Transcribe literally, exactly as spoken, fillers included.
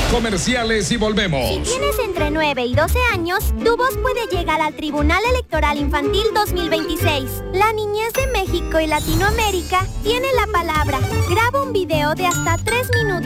comerciales y volvemos. Si tienes entre nueve y doce años, tu voz puede llegar al Tribunal Electoral Infantil dos mil veintiséis. La niñez de México y Latinoamérica tiene la palabra. Graba un video de hasta tres minutos